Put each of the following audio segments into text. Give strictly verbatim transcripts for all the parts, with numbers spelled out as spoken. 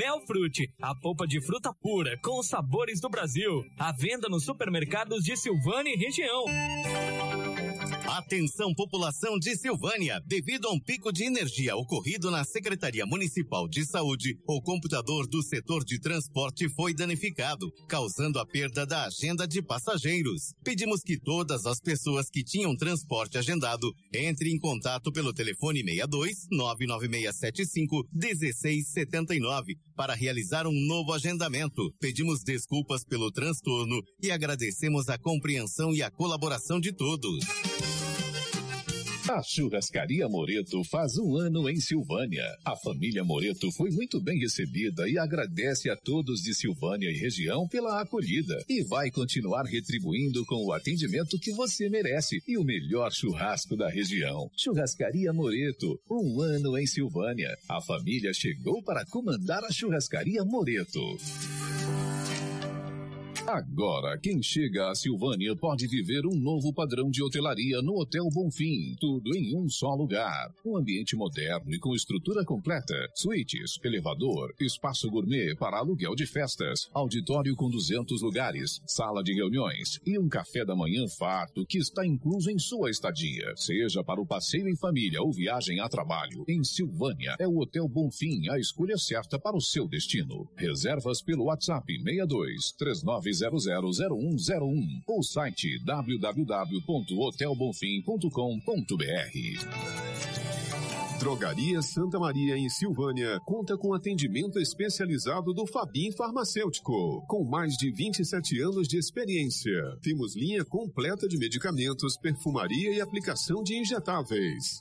Melfrute, a polpa de fruta pura com os sabores do Brasil. À venda nos supermercados de Silvânia e região. Atenção, população de Silvânia, devido a um pico de energia ocorrido na Secretaria Municipal de Saúde, o computador do setor de transporte foi danificado, causando a perda da agenda de passageiros. Pedimos que todas as pessoas que tinham transporte agendado entrem em contato pelo telefone seis dois nove nove seis sete cinco um seis sete nove para realizar um novo agendamento. Pedimos desculpas pelo transtorno e agradecemos a compreensão e a colaboração de todos. A Churrascaria Moreto faz um ano em Silvânia. A família Moreto foi muito bem recebida e agradece a todos de Silvânia e região pela acolhida e vai continuar retribuindo com o atendimento que você merece e o melhor churrasco da região. Churrascaria Moreto, um ano em Silvânia. A família chegou para comandar a Churrascaria Moreto. Agora, quem chega a Silvânia pode viver um novo padrão de hotelaria no Hotel Bonfim. Tudo em um só lugar. Um ambiente moderno e com estrutura completa. Suítes, elevador, espaço gourmet para aluguel de festas, auditório com duzentos lugares, sala de reuniões e um café da manhã farto que está incluso em sua estadia. Seja para o passeio em família ou viagem a trabalho, em Silvânia é o Hotel Bonfim a escolha certa para o seu destino. Reservas pelo WhatsApp seis dois três nove zero zero zero um zero um ou site w w w ponto hotel bonfim ponto com ponto b r. Drogaria Santa Maria em Silvânia conta com atendimento especializado do Fabim Farmacêutico, com mais de vinte e sete anos de experiência. Temos linha completa de medicamentos, perfumaria e aplicação de injetáveis.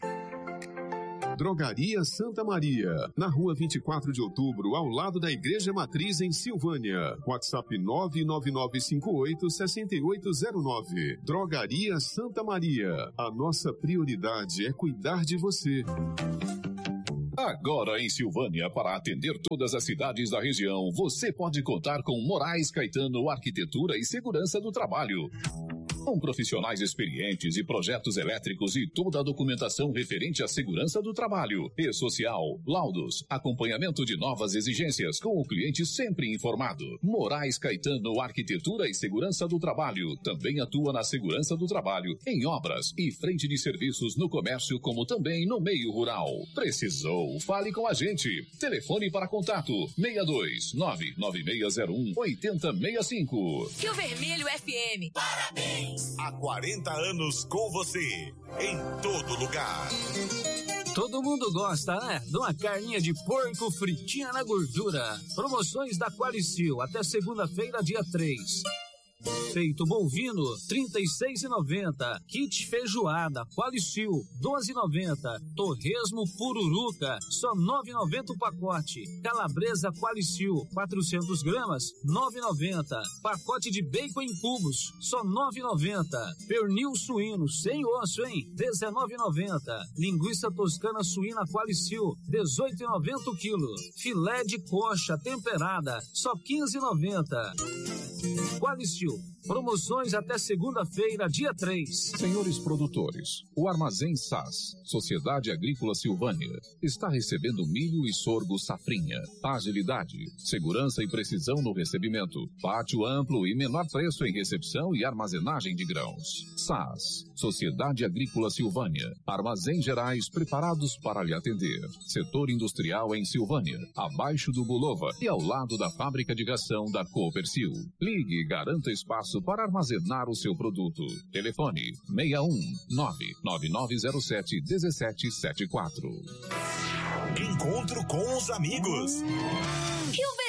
Drogaria Santa Maria, na rua vinte e quatro de outubro, ao lado da Igreja Matriz em Silvânia. WhatsApp nove nove nove cinco oito seis oito zero nove. Drogaria Santa Maria, a nossa prioridade é cuidar de você. Agora em Silvânia, para atender todas as cidades da região, você pode contar com Moraes Caetano Arquitetura e Segurança do Trabalho. Com profissionais experientes e projetos elétricos e toda a documentação referente à segurança do trabalho e social, laudos, acompanhamento de novas exigências com o cliente sempre informado. Moraes Caetano Arquitetura e Segurança do Trabalho também atua na segurança do trabalho, em obras e frente de serviços no comércio como também no meio rural. Precisou? Fale com a gente. Telefone para contato seis dois nove nove seis zero um oito zero seis cinco. Rio Vermelho F M. Parabéns! Há quarenta anos com você, em todo lugar. Todo mundo gosta, né? De uma carninha de porco fritinha na gordura. Promoções da Qualicil até segunda-feira, dia três. Peito bovino, trinta e seis reais e noventa centavos. Kit feijoada, Qualicil, doze reais e noventa centavos. Torresmo pururuca, só nove reais e noventa centavos o pacote. Calabresa Qualicil, quatrocentas gramas, nove reais e noventa centavos. Pacote de bacon em cubos, só nove reais e noventa centavos. Pernil suíno, sem osso, hein? dezenove reais e noventa centavos. Linguiça toscana suína Qualicil, dezoito reais e noventa centavos o quilo. Filé de coxa temperada, só quinze reais e noventa centavos. Qualicil, promoções até segunda-feira, dia três. Senhores produtores, o Armazém S A S, Sociedade Agrícola Silvânia, está recebendo milho e sorgo safrinha. Agilidade, segurança e precisão no recebimento. Pátio amplo e menor preço em recepção e armazenagem de grãos. S A S, Sociedade Agrícola Silvânia. Armazéns gerais preparados para lhe atender. Setor industrial em Silvânia, abaixo do Bulova e ao lado da fábrica de ração da Copercil. Ligue e garanta espaço para armazenar o seu produto. Telefone seis um nove nove nove zero sete um sete sete quatro. Encontro com os amigos. Rio